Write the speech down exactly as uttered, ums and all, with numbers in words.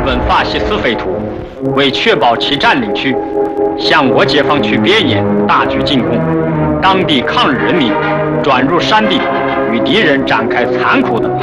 本法西斯匪徒为确保其占领区，向我解放区边沿大举进攻，当地抗日人民转入山地，与敌人展开残酷的